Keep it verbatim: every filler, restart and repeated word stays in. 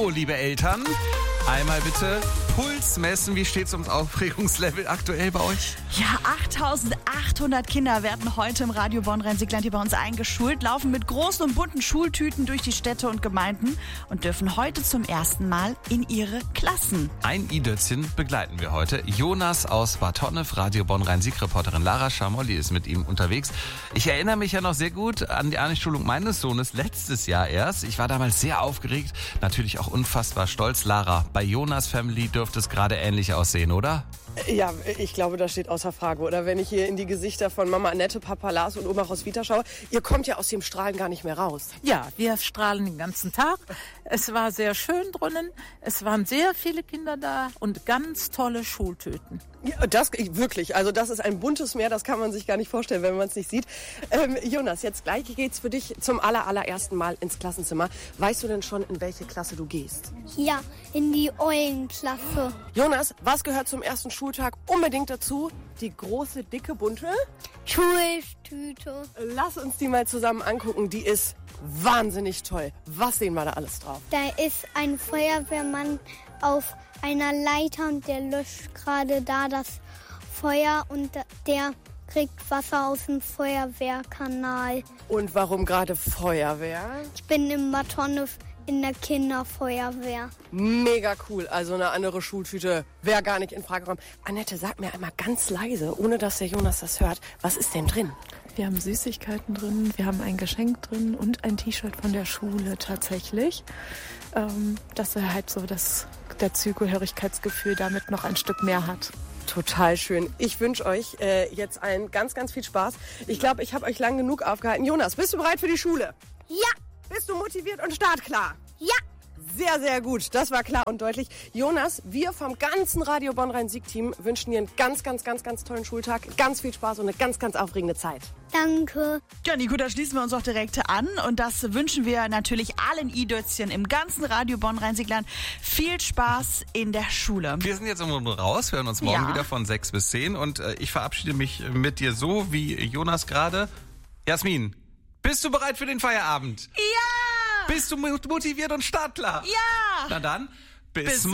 liebe Eltern. Einmal bitte Puls messen. Wie steht es ums Aufregungslevel aktuell bei euch? Ja, achttausendachthundert Kinder werden heute im Radio Bonn-Rhein-Sieg-Land hier bei uns eingeschult, laufen mit großen und bunten Schultüten durch die Städte und Gemeinden und dürfen heute zum ersten Mal in ihre Klassen. Ein I-Dötzchen begleiten wir heute. Jonas aus Bad Honnef, Radio Bonn-Rhein-Sieg-Reporterin Lara Schamolli ist mit ihm unterwegs. Ich erinnere mich ja noch sehr gut an die Einschulung meines Sohnes letztes Jahr erst. Ich war damals sehr aufgeregt, natürlich auch unfassbar stolz. Lara, bei Jonas Family dürfte es gerade ähnlich aussehen, oder? Ja, ich glaube, das steht außer Frage. Oder wenn ich hier in die Gesichter von Mama Annette, Papa Lars und Oma Roswitha schaue, ihr kommt ja aus dem Strahlen gar nicht mehr raus. Ja, wir strahlen den ganzen Tag. Es war sehr schön drinnen. Es waren sehr viele Kinder da und ganz tolle Schultüten. Ja, das wirklich. Also das ist ein buntes Meer, das kann man sich gar nicht vorstellen, wenn man es nicht sieht. Ähm, Jonas, jetzt gleich geht's für dich zum aller, allerersten Mal ins Klassenzimmer. Weißt du denn schon, in welche Klasse du gehst? Ja, in die Eulenklasse. Jonas, was gehört zum ersten Schultag unbedingt dazu? Die große, dicke, bunte Schultüte. Lass uns die mal zusammen angucken. Die ist wahnsinnig toll. Was sehen wir da alles drauf? Da ist ein Feuerwehrmann auf einer Leiter und der löscht gerade da das Feuer und der kriegt Wasser aus dem Feuerwehrkanal. Und warum gerade Feuerwehr? Ich bin im Bad Honnef in der Kinderfeuerwehr. Mega cool. Also eine andere Schultüte wäre gar nicht in Frage gekommen. Annette, sag mir einmal ganz leise, ohne dass der Jonas das hört, was ist denn drin? Wir haben Süßigkeiten drin, wir haben ein Geschenk drin und ein T-Shirt von der Schule tatsächlich. Ähm, dass er halt so das Dazugehörigkeitsgefühl damit noch ein Stück mehr hat. Total schön. Ich wünsche euch äh, jetzt allen ganz, ganz viel Spaß. Ich glaube, ich habe euch lang genug aufgehalten. Jonas, bist du bereit für die Schule? Ja. Bist du motiviert und startklar? Ja. Sehr, sehr gut. Das war klar und deutlich. Jonas, wir vom ganzen Radio Bonn-Rhein-Sieg-Team wünschen dir einen ganz, ganz, ganz, ganz tollen Schultag. Ganz viel Spaß und eine ganz, ganz aufregende Zeit. Danke. Ja, Nico, da schließen wir uns auch direkt an und das wünschen wir natürlich allen I-Dötzchen im ganzen Radio Bonn-Rhein-Sieg-Land. Viel Spaß in der Schule. Wir sind jetzt irgendwo raus, wir hören uns morgen Ja. wieder von sechs bis zehn und äh, ich verabschiede mich mit dir so wie Jonas gerade. Jasmin, bist du bereit für den Feierabend? Ja! Bist du motiviert und startklar? Ja! Na dann, bis, Bis